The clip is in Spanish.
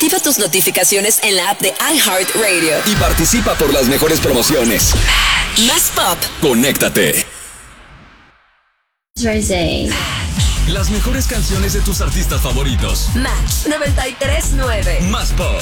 Activa tus notificaciones en la app de iHeartRadio. Y participa por las mejores promociones. Más pop. Conéctate. Jersey. Las mejores canciones de tus artistas favoritos. Match 93.9. Más pop.